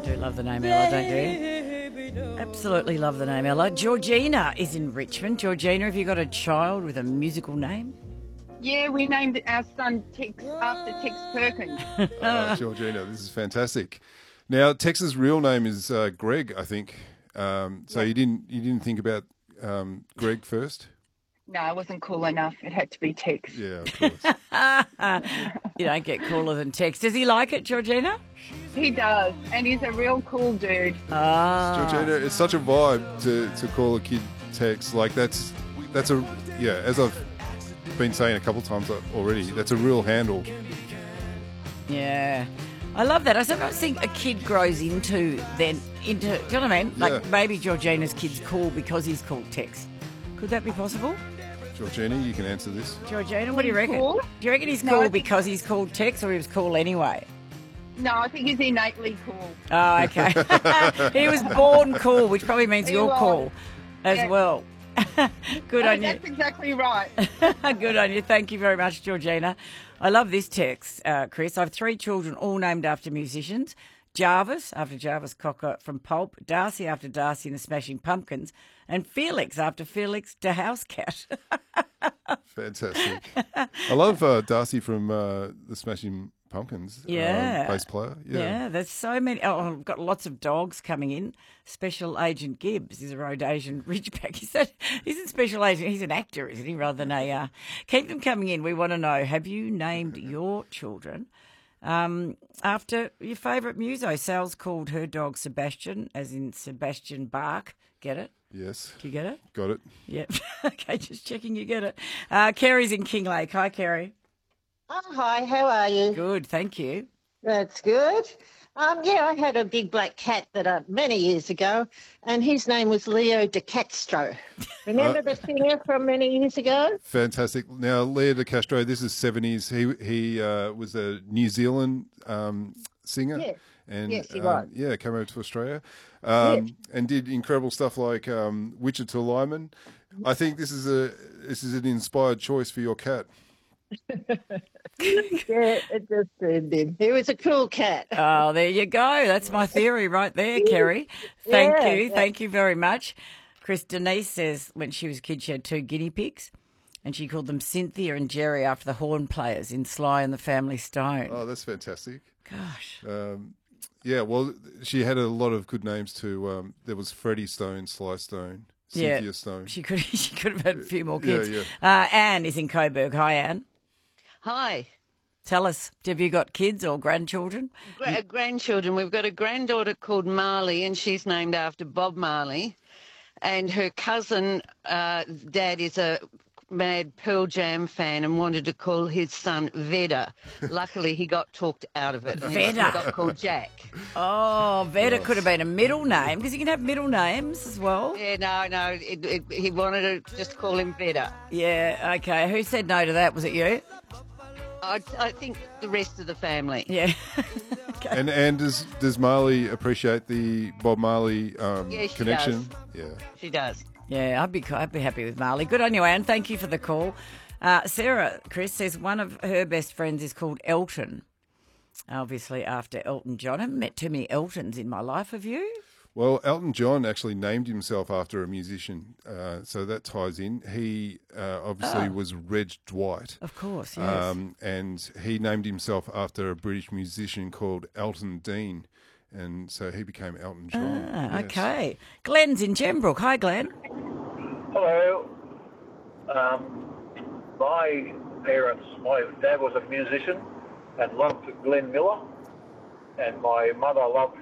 do love the name Ella, don't you? Absolutely love the name Ella. Georgina is in Richmond. Georgina, have you got a child with a musical name? Yeah, we named our son Tex after Tex Perkins. Georgina, this is fantastic. Now, Tex's real name is Greg, I think. So you didn't think about Greg first? No, it wasn't cool enough. It had to be Tex. Yeah, of course. You don't get cooler than Tex. Does he like it, Georgina? He does, and he's a real cool dude. Georgina, it's such a vibe to call a kid Tex. Like that's as I've been saying a couple of times already, that's a real handle. Yeah. I love that. I sometimes think a kid grows into, do you know what I mean? Like maybe Georgina's kid's cool because he's called Tex. Could that be possible? Georgina, you can answer this. Georgina, what do you reckon? Cool? Do you reckon he's cool because he's called Tex, or he was cool anyway? No, I think he's innately cool. Oh, okay. He was born cool, which probably means you're cool as well. Good on you. That's exactly right. Good on you. Thank you very much, Georgina. I love this text, Chris. I have 3 children, all named after musicians. Jarvis, after Jarvis Cocker from Pulp. Darcy, after Darcy and the Smashing Pumpkins. And Felix, after Felix the House Cat. Fantastic. I love Darcy from the Smashing Pumpkins. Yeah. Bass player. Yeah, there's so many. Oh, I've got lots of dogs coming in. Special Agent Gibbs is a Rhodesian Ridgeback. Isn't Special Agent, he's an actor, isn't he, rather than a... keep them coming in. We want to know, have you named your children after your favourite muso? Sal's called her dog Sebastian, as in Sebastian Bach. Get it? Yes. Do you get it? Got it. Yep. Okay, just checking you get it. Kerry's in Kinglake. Hi, Kerry. Oh, hi, how are you? Good, thank you. That's good. I had a big black cat that many years ago, and his name was Leo De Castro. Remember the singer from many years ago? Fantastic. Now, Leo De Castro, this is 70s. He was a New Zealand singer. Yes. And, yes, he was. Came over to Australia and did incredible stuff like Wichita Lineman. I think this is an inspired choice for your cat. Yeah, it just did. He was a cool cat. Oh, there you go. That's my theory right there, Kerry. Thank you very much. Chris, Denise says when she was a kid she had 2 guinea pigs and she called them Cynthia and Jerry after the horn players in Sly and the Family Stone. Oh, that's fantastic. Gosh. Well, she had a lot of good names too. There was Freddie Stone, Sly Stone, Cynthia Stone. She could have had a few more kids. Yeah. Anne is in Coburg. Hi, Anne. Hi. Tell us, have you got kids or grandchildren? Grandchildren. We've got a granddaughter called Marley, and she's named after Bob Marley. And her cousin, Dad, is a mad Pearl Jam fan and wanted to call his son Vedder. Luckily, he got talked out of it. And he got called Jack. Oh, Vedder could have been a middle name, because you can have middle names as well. Yeah, no. He wanted to just call him Vedder. Yeah, okay. Who said no to that? Was it you? I think the rest of the family. Yeah. Okay. And does Marley appreciate the Bob Marley connection? Does. Yeah, she does. Yeah, I'd be happy with Marley. Good on you, Anne. Thank you for the call. Sarah, Chris, says one of her best friends is called Elton, obviously after Elton John. I haven't met too many Eltons in my life, have you? Well, Elton John actually named himself after a musician, so that ties in. He obviously was Reg Dwight. Of course, yes. And he named himself after a British musician called Elton Dean, and so he became Elton John. Yes. Okay. Glenn's in Gembrook. Hi, Glenn. Hello. My dad was a musician and loved Glenn Miller, and my mother loved